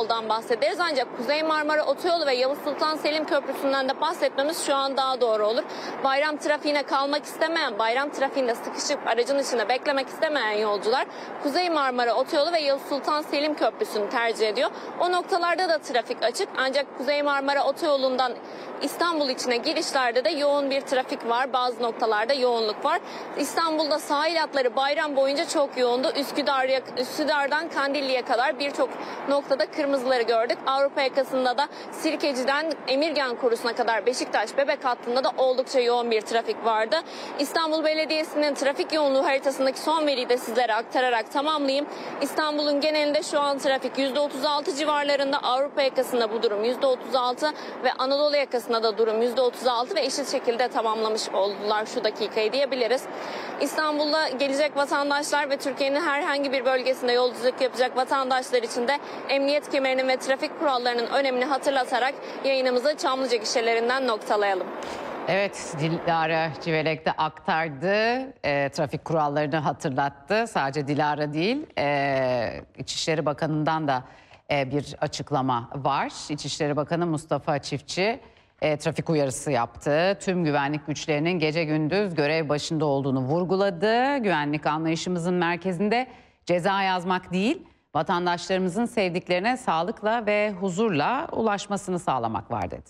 yoldan bahsederiz. Ancak Kuzey Marmara Otoyolu ve Yavuz Sultan Selim Köprüsü'nden de bahsetmemiz şu an daha doğru olur. Bayram trafiğine kalmak istemeyen, bayram trafiğinde sıkışıp aracın içinde beklemek istemeyen yolcular Kuzey Marmara Otoyolu ve Yavuz Sultan Selim Köprüsü'nü tercih ediyor. O noktalarda da trafik açık. Ancak Kuzey Marmara Otoyolu'ndan İstanbul içine girişlerde de yoğun bir trafik var. Bazı noktalarda yoğunluk var. İstanbul'da sahil hatları bayram boyunca çok yoğundu. Üsküdar'dan Kandilli'ye kadar birçok noktada kırmızıları gördük. Avrupa yakasında da Sirkeci'den Emirgan Korusu'na kadar Beşiktaş Bebek hattında da oldukça yoğun bir trafik vardı. İstanbul Belediyesi'nin trafik yoğunluğu haritasındaki son veriyi de sizlere aktararak tamamlayayım. İstanbul'un genelinde şu an trafik %36 civarlarında, Avrupa yakasında bu durum %36 ve Anadolu yakasında da durum %36 ve eşit şekilde tamamlamış oldular şu dakikayı diyebiliriz. İstanbul'da gelecek vatandaşlar ve Türkiye'nin herhangi bir bölgesinde yolculuk yapacak vatandaşlar için de emniyet kemerinin ve trafik kurallarının önemini hatırlatarak yayınımızı Çamlıca gişelerinden noktalayalım. Evet, Dilara Civelek de aktardı, trafik kurallarını hatırlattı. Sadece Dilara değil, İçişleri Bakanı'ndan da bir açıklama var. İçişleri Bakanı Mustafa Çiftçi trafik uyarısı yaptı. Tüm güvenlik güçlerinin gece gündüz görev başında olduğunu vurguladı. Güvenlik anlayışımızın merkezinde ceza yazmak değil, vatandaşlarımızın sevdiklerine sağlıkla ve huzurla ulaşmasını sağlamak var dedi.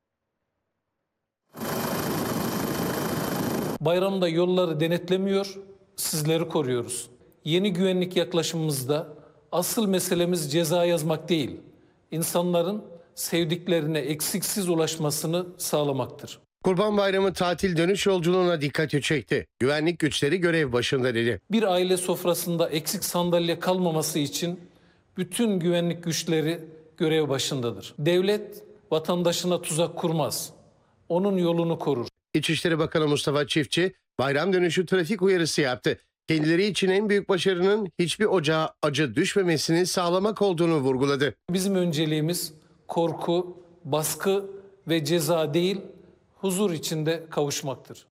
Bayramda yolları denetlemiyor, sizleri koruyoruz. Yeni güvenlik yaklaşımımızda asıl meselemiz ceza yazmak değil, insanların sevdiklerine eksiksiz ulaşmasını sağlamaktır. Kurban Bayramı tatil dönüş yolculuğuna dikkati çekti. Güvenlik güçleri görev başında dedi. Bir aile sofrasında eksik sandalye kalmaması için bütün güvenlik güçleri görev başındadır. Devlet vatandaşına tuzak kurmaz, onun yolunu korur. İçişleri Bakanı Mustafa Çiftçi bayram dönüşü trafik uyarısı yaptı. Kendileri için en büyük başarının hiçbir ocağa acı düşmemesini sağlamak olduğunu vurguladı. Bizim önceliğimiz korku, baskı ve ceza değil, huzur içinde kavuşmaktır.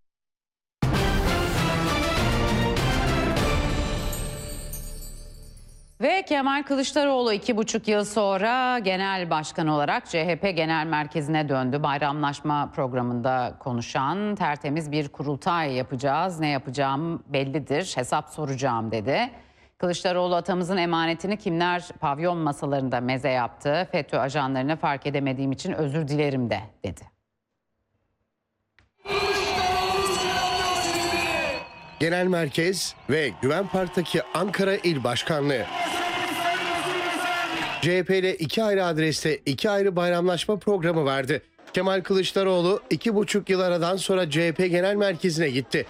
Ve Kemal Kılıçdaroğlu 2,5 yıl sonra genel başkan olarak CHP Genel Merkezi'ne döndü. Bayramlaşma programında konuşan tertemiz bir kurultay yapacağız. Ne yapacağım bellidir, hesap soracağım dedi. Kılıçdaroğlu atamızın emanetini kimler pavyon masalarında meze yaptı. FETÖ ajanlarını fark edemediğim için özür dilerim de dedi. Genel Merkez ve Güven Park'taki Ankara İl Başkanlığı. CHP ile 2 ayrı adreste 2 ayrı bayramlaşma programı vardı. Kemal Kılıçdaroğlu 2,5 yıl aradan sonra CHP Genel Merkezi'ne gitti.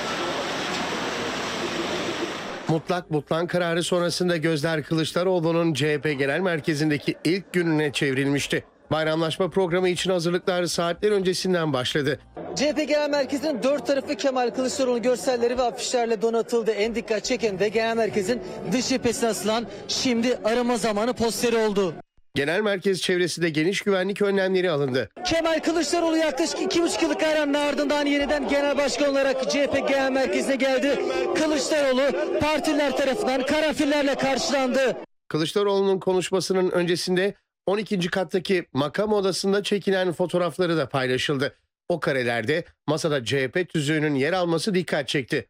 Mutlak butlan kararı sonrasında gözler Kılıçdaroğlu'nun CHP Genel Merkezi'ndeki ilk gününe çevrilmişti. Bayramlaşma programı için hazırlıklar saatler öncesinden başladı. CHP Genel Merkezi'nin dört tarafı Kemal Kılıçdaroğlu görselleri ve afişlerle donatıldı. En dikkat çeken de Genel Merkez'in dış cephesine asılan "Şimdi arama zamanı" posteri oldu. Genel Merkez çevresinde geniş güvenlik önlemleri alındı. Kemal Kılıçdaroğlu yaklaşık 2,5 yıllık aranın ardından yeniden genel başkan olarak CHP Genel Merkezi'ne geldi. Kılıçdaroğlu partiler tarafından karanfillerle karşılandı. Kılıçdaroğlu'nun konuşmasının öncesinde 12. kattaki makam odasında çekilen fotoğrafları da paylaşıldı. O karelerde masada CHP tüzüğünün yer alması dikkat çekti.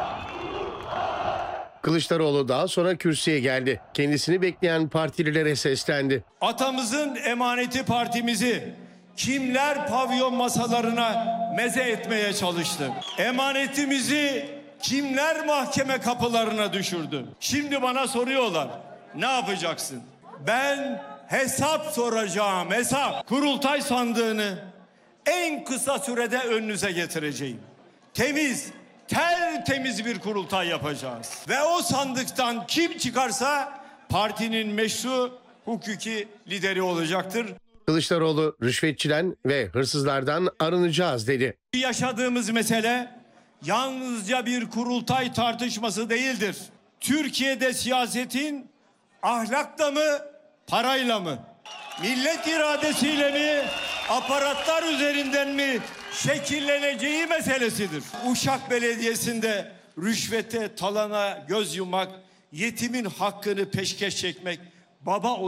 Kılıçdaroğlu daha sonra kürsüye geldi. Kendisini bekleyen partililere seslendi. Atamızın emaneti partimizi kimler pavyon masalarına meze etmeye çalıştı? Emanetimizi kimler mahkeme kapılarına düşürdü? Şimdi bana soruyorlar, ne yapacaksın? Ben hesap soracağım, hesap. Kurultay sandığını en kısa sürede önünüze getireceğim. Temiz, tertemiz bir kurultay yapacağız. Ve o sandıktan kim çıkarsa partinin meşru hukuki lideri olacaktır. Kılıçdaroğlu rüşvetçiden ve hırsızlardan arınacağız dedi. Yaşadığımız mesele yalnızca bir kurultay tartışması değildir. Türkiye'de siyasetin ahlakla mı, parayla mı, millet iradesiyle mi, aparatlar üzerinden mi şekilleneceği meselesidir. Uşak Belediyesi'nde rüşvete, talana göz yummak, yetimin hakkını peşkeş çekmek, baba